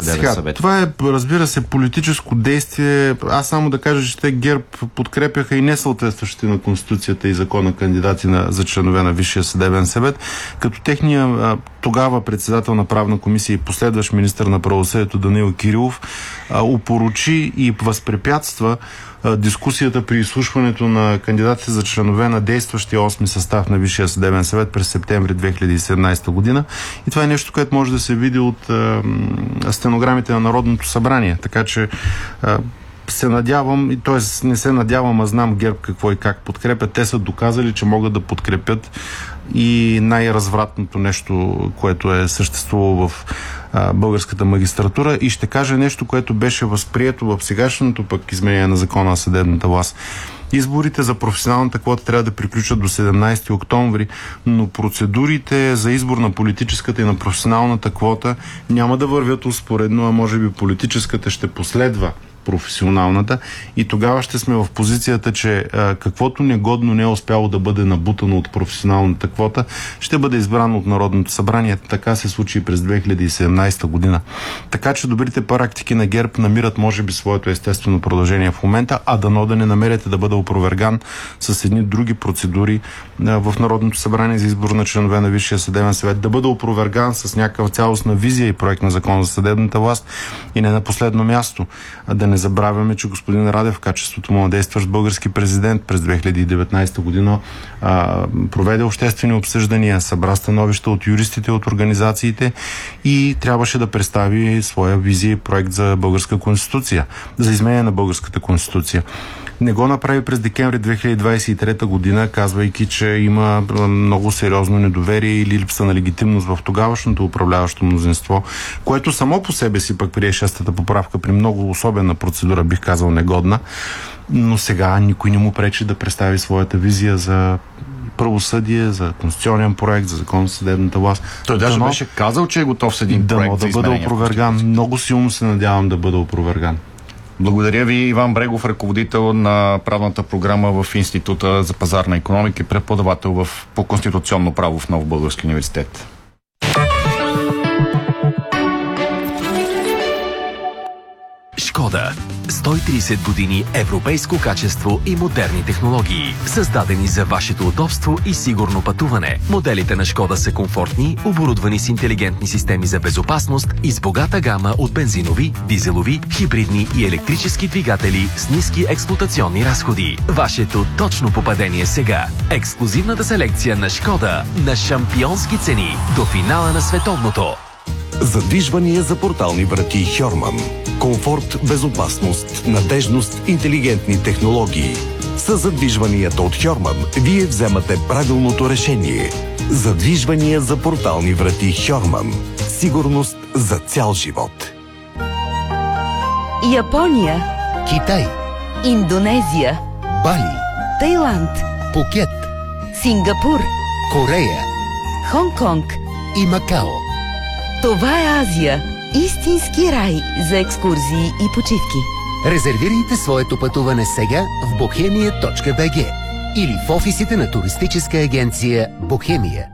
съдебен съвет. Това е, разбира се, политическо действие. Аз само да кажа, че те ГЕРБ подкрепяха и несъответстващите на Конституцията и закона кандидати за членове на Висшия съдебен съвет, като техния тогава председател на правна комисия и последващ министър на правосъдието Данаил Кирилов упоручи и възпрепятства дискусията при изслушването на кандидатите за членове на действащия 8-ми състав на Висшия съдебен съвет през септември 2017 година. И това е нещо, което може да се види от стенограмите на Народното събрание. Така че се надявам, т.е. не се надявам, а знам ГЕРБ какво и как подкрепят. Те са доказали, че могат да подкрепят и най-развратното нещо, което е съществувало в българската магистратура. И ще кажа нещо, което беше възприето в сегашното пък изменение на закона на съдебната власт. Изборите за професионалната квота трябва да приключат до 17 октомври, но процедурите за избор на политическата и на професионалната квота няма да вървят успоредно, а може би политическата ще последва професионалната и тогава ще сме в позицията, че каквото негодно не е успяло да бъде набутано от професионалната квота, ще бъде избрано от Народното събрание. Така се случи и през 2017 година. Така че добрите практики на ГЕРБ намират, може би, своето естествено продължение в момента, а дано да не намерите да бъде опроверган с едни други процедури в Народното събрание за избор на членове на Висшия съдебен съвет, да бъде опроверган с някаква цялостна визия и проект на закон за съдебната власт и не на последно място. Да не забравяме, че господин Радев в качеството му на действащ български президент през 2019 година проведе обществени обсъждания, събра становища от юристите, от организациите и трябваше да представи своя визия и проект за българска конституция, за изменение на българската конституция. Не го направи през декември 2023 година, казвайки, че има много сериозно недоверие или липса на легитимност в тогавашното управляващо мнозинство, което само по себе си пък прие шестата поправка при много особена процедура, бих казал негодна, но сега никой не му пречи да представи своята визия за правосъдие, за конституционен проект, за закон за съдебната власт. Той даже беше казал, че е готов с един проект за да бъде опроверган. Много силно се надявам да бъде опроверган. Благодаря ви, Иван Брегов, ръководител на правната програма в Института за пазарна икономика и преподавател по конституционно право в Нов български университет. Шкода. 130 години европейско качество и модерни технологии, създадени за вашето удобство и сигурно пътуване. Моделите на Шкода са комфортни, оборудвани с интелигентни системи за безопасност и с богата гама от бензинови, дизелови, хибридни и електрически двигатели с ниски експлоатационни разходи. Вашето точно попадение сега. Ексклузивната селекция на Шкода на шампионски цени до финала на световното. Задвижвания за портални врати Хьорман. Комфорт, безопасност, надежност, интелигентни технологии. С задвижванията от Хьорман вие вземате правилното решение. Задвижвания за портални врати Хьорман. Сигурност за цял живот. Япония, Китай, Индонезия, Бали, Тайланд, Пукет, Сингапур, Корея Хонг-Конг и Макао. Това е Азия. Истински рай за екскурзии и почивки. Резервирайте своето пътуване сега в bohemia.bg или в офисите на туристическа агенция Бохемия.